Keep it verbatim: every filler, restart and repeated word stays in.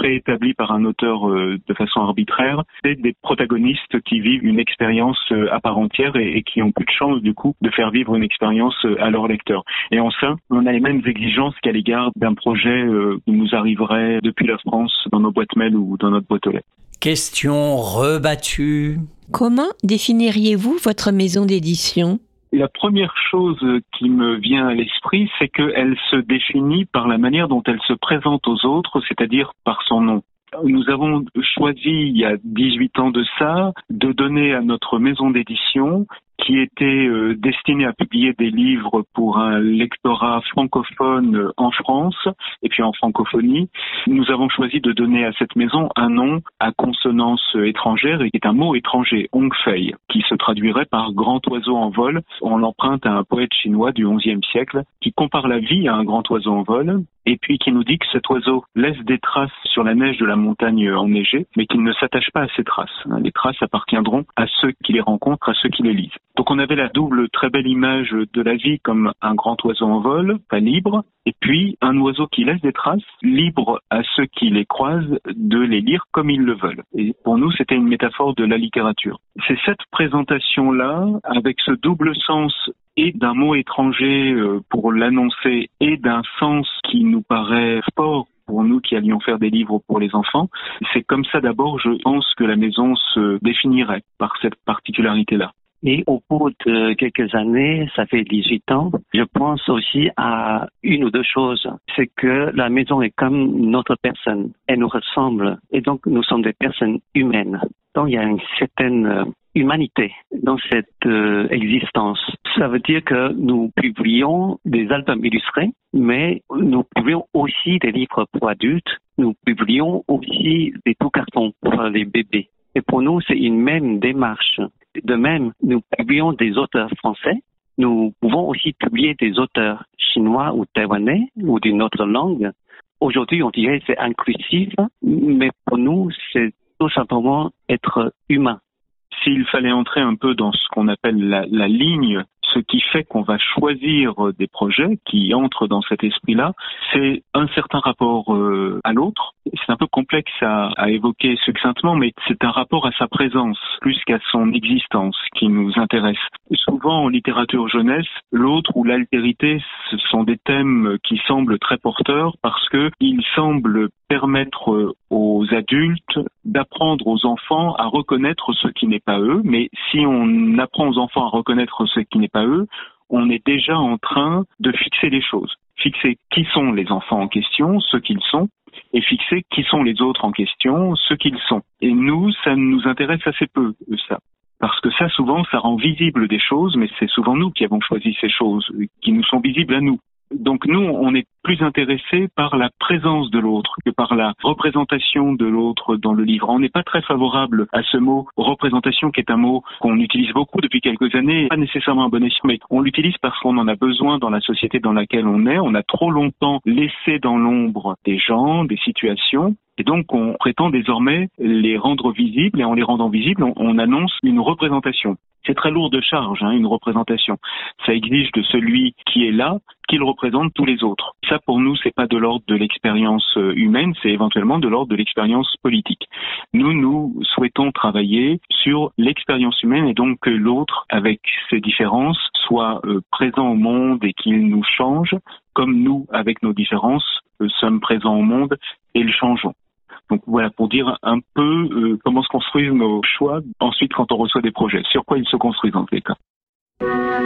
préétablis par un auteur euh, de façon arbitraire. C'est des protagonistes qui vivent une expérience euh, à part entière et, et qui ont plus de chance du coup de faire vivre une expérience euh, à leurs lecteurs. Et en ça, on a les mêmes exigences qu'à l'égard d'un projet euh, qui nous arriverait depuis la France dans nos boîtes mail ou dans notre boîte aux lettres. Question rebattue. Comment définiriez-vous votre maison d'édition ? La première chose qui me vient à l'esprit, c'est qu'elle se définit par la manière dont elle se présente aux autres, c'est-à-dire par son nom. Nous avons choisi, il y a dix-huit ans de ça, de donner à notre maison d'édition, qui était euh, destinée à publier des livres pour un lectorat francophone en France et puis en francophonie, nous avons choisi de donner à cette maison un nom à consonance étrangère et qui est un mot étranger, Hongfei, qui se traduirait par grand oiseau en vol. On l'emprunte à un poète chinois du onzième siècle qui compare la vie à un grand oiseau en vol et puis qui nous dit que cet oiseau laisse des traces sur la neige de la montagne enneigée, mais qu'il ne s'attache pas à ces traces. Les traces appartiendront à ceux qui les rencontrent, à ceux qui les lisent. Donc on avait la double très belle image de la vie comme un grand oiseau en vol, pas libre, et puis un oiseau qui laisse des traces, libre à ceux qui les croisent de les lire comme ils le veulent. Et pour nous, c'était une métaphore de la littérature. C'est cette présentation-là, avec ce double sens et d'un mot étranger pour l'annoncer et d'un sens qui nous paraît fort pour nous qui allions faire des livres pour les enfants. C'est comme ça d'abord, je pense, que la maison se définirait par cette particularité-là. Et au bout de quelques années, ça fait dix-huit ans, je pense aussi à une ou deux choses. C'est que la maison est comme notre personne. Elle nous ressemble. Et donc, nous sommes des personnes humaines. Donc, il y a une certaine humanité dans cette euh, existence. Ça veut dire que nous publions des albums illustrés, mais nous publions aussi des livres pour adultes. Nous publions aussi des tout cartons pour les bébés. Et pour nous, c'est une même démarche. De même, nous publions des auteurs français. Nous pouvons aussi publier des auteurs chinois ou taïwanais ou d'une autre langue. Aujourd'hui, on dirait que c'est inclusif, mais pour nous, c'est tout simplement être humain. S'il fallait entrer un peu dans ce qu'on appelle la, la ligne, ce qui fait qu'on va choisir des projets qui entrent dans cet esprit-là, c'est un certain rapport euh, à l'autre. C'est un peu complexe à, à évoquer succinctement, mais c'est un rapport à sa présence plus qu'à son existence qui nous intéresse. Souvent en littérature jeunesse, l'autre ou l'altérité, ce sont des thèmes qui semblent très porteurs parce que ils semblent permettre aux adultes d'apprendre aux enfants à reconnaître ce qui n'est pas eux, mais si on apprend aux enfants à reconnaître ce qui n'est pas eux, on est déjà en train de fixer les choses. Fixer qui sont les enfants en question, ce qu'ils sont, et fixer qui sont les autres en question, ce qu'ils sont. Et nous, ça nous intéresse assez peu, ça. Parce que ça, souvent, ça rend visible des choses, mais c'est souvent nous qui avons choisi ces choses, qui nous sont visibles à nous. Donc nous, on est plus intéressés par la présence de l'autre que par la représentation de l'autre dans le livre. On n'est pas très favorable à ce mot représentation, qui est un mot qu'on utilise beaucoup depuis quelques années, pas nécessairement à bon escient, mais on l'utilise parce qu'on en a besoin dans la société dans laquelle on est. On a trop longtemps laissé dans l'ombre des gens, des situations. Et donc, on prétend désormais les rendre visibles, et en les rendant visibles, on, on annonce une représentation. C'est très lourd de charge, hein, une représentation. Ça exige de celui qui est là qu'il représente tous les autres. Ça, pour nous, c'est pas de l'ordre de l'expérience humaine, c'est éventuellement de l'ordre de l'expérience politique. Nous, nous souhaitons travailler sur l'expérience humaine et donc que l'autre, avec ses différences, soit euh, présent au monde et qu'il nous change, comme nous, avec nos différences, euh, sommes présents au monde et le changeons. Donc voilà, pour dire un peu euh, comment se construisent nos choix ensuite quand on reçoit des projets, sur quoi ils se construisent en tous les cas.